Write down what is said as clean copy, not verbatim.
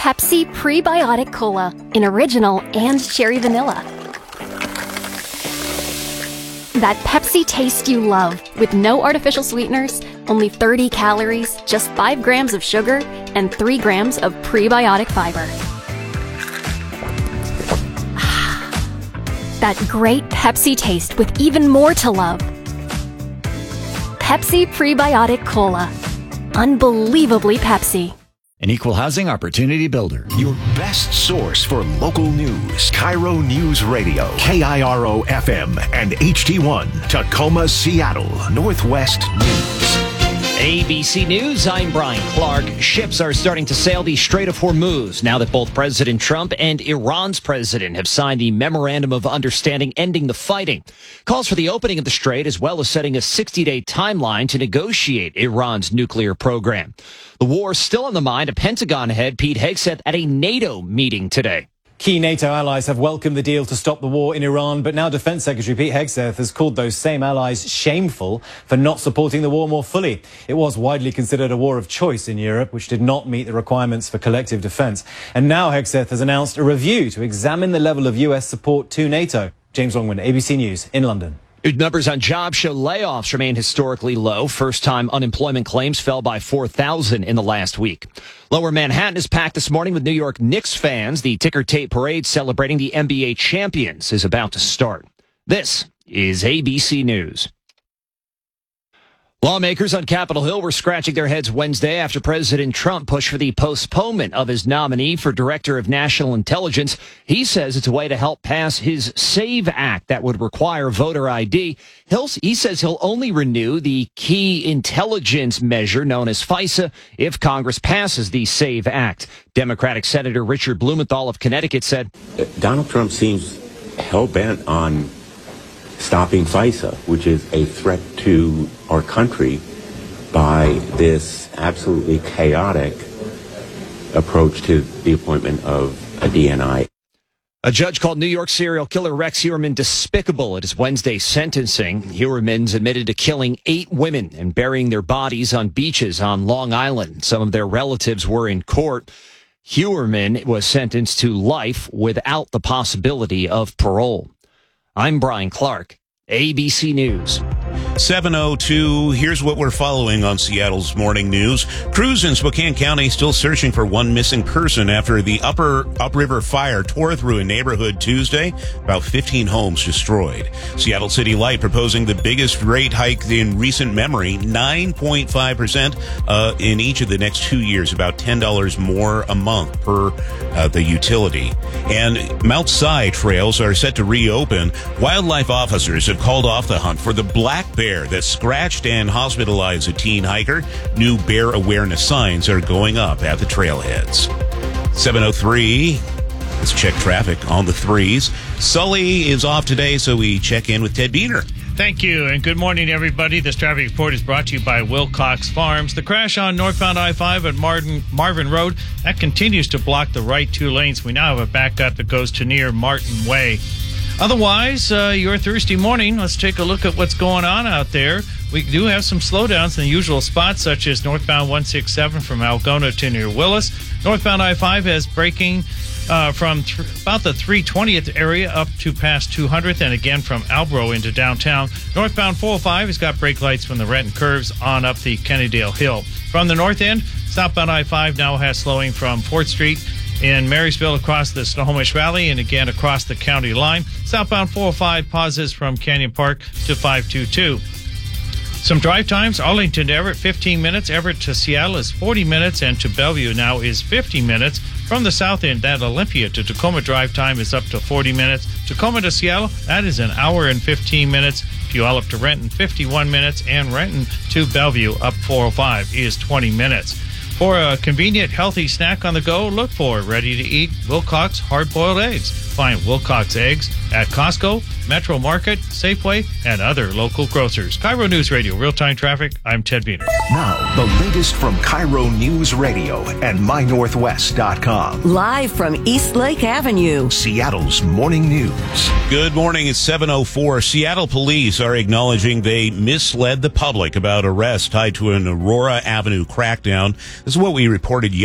Pepsi Prebiotic Cola in original and cherry vanilla. That Pepsi taste you love, with no artificial sweeteners, only 30 calories, just 5 grams of sugar, and 3 grams of prebiotic fiber. That great Pepsi taste with even more to love. Pepsi Prebiotic Cola. Unbelievably Pepsi. An equal housing opportunity builder. Your best source for local news. Cairo News Radio. KIRO FM and HD1. Tacoma, Seattle. Northwest News. ABC News, I'm Brian Clark. Ships are starting to sail the Strait of Hormuz now that both President Trump and Iran's president have signed the Memorandum of Understanding ending the fighting. Calls for the opening of the strait as well as setting a 60-day timeline to negotiate Iran's nuclear program. The war still on the mind of Pentagon head Pete Hegseth at a NATO meeting today. Key NATO allies have welcomed the deal to stop the war in Iran, but now Defense Secretary Pete Hegseth has called those same allies shameful for not supporting the war more fully. It was widely considered a war of choice in Europe, which did not meet the requirements for collective defense. And now Hegseth has announced a review to examine the level of US support to NATO. James Longman, ABC News in London. Numbers on jobs show layoffs remain historically low. First-time unemployment claims fell by 4,000 in the last week. Lower Manhattan is packed this morning with New York Knicks fans. The ticker tape parade celebrating the NBA champions is about to start. This is ABC News. Lawmakers on Capitol Hill were scratching their heads Wednesday after President Trump pushed for the postponement of his nominee for Director of National Intelligence. He says it's a way to help pass his SAVE Act that would require voter ID. He says he'll only renew the key intelligence measure known as FISA if Congress passes the SAVE Act. Democratic Senator Richard Blumenthal of Connecticut said, Donald Trump seems hell-bent on stopping FISA, which is a threat to our country by this absolutely chaotic approach to the appointment of a DNI. A judge called New York serial killer Rex Heuermann despicable at his Wednesday sentencing. Heuermann's admitted to killing 8 women and burying their bodies on beaches on Long Island. Some of their relatives were in court. Heuermann was sentenced to life without the possibility of parole. I'm Brian Clark, ABC News. 7:02. Here's what we're following on Seattle's morning news. Crews in Spokane County still searching for one missing person after the upriver fire tore through a neighborhood Tuesday. About 15 homes destroyed. Seattle City Light proposing the biggest rate hike in recent memory, 9.5% in each of the next 2 years, about $10 more a month per the utility. And Mount Si trails are set to reopen. Wildlife officers have called off the hunt for the black bear that scratched and hospitalized a teen hiker. New bear awareness signs are going up at the trailheads. 7:03. Let's check traffic on the 3s. Sully is off today, so we check in with Ted Beener. Thank you, and good morning, everybody. This traffic report is brought to you by Wilcox Farms. The crash on northbound I-5 at Marvin Road, that continues to block the right 2 lanes. We now have a backup that goes to near Martin Way. Otherwise, your Thursday morning, let's take a look at what's going on out there. We do have some slowdowns in the usual spots, such as northbound 167 from Algona to near Willis. Northbound I-5 has braking from about the 320th area up to past 200th, and again from Albro into downtown. Northbound 405 has got brake lights from the Renton curves on up the Kennedale Hill. From the north end, southbound I-5 now has slowing from 4th Street in Marysville across the Snohomish Valley and again across the county line. Southbound 405 pauses from Canyon Park to 522. Some drive times: Arlington to Everett, 15 minutes. Everett to Seattle is 40 minutes, and to Bellevue now is 50 minutes. From the south end, that Olympia to Tacoma drive time is up to 40 minutes. Tacoma to Seattle, that is an hour and 15 minutes. Puyallup to Renton, 51 minutes. And Renton to Bellevue, up 405, is 20 minutes. For a convenient, healthy snack on the go, look for ready-to-eat Wilcox hard-boiled eggs. Find Wilcox eggs at Costco, Metro Market, Safeway, and other local grocers. Cairo News Radio, real-time traffic. I'm Ted Beener. Now, the latest from Cairo News Radio and MyNorthwest.com. Live from East Lake Avenue, Seattle's morning news. Good morning. It's 7:04. Seattle police are acknowledging they misled the public about arrests tied to an Aurora Avenue crackdown. This is what we reported yesterday.